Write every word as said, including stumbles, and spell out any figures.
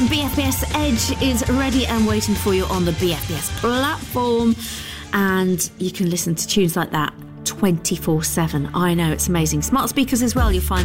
B F B S Edge is ready and waiting for you on the B F B S platform, and you can listen to tunes like that twenty-four seven. I know, it's amazing. Smart speakers as well, you'll find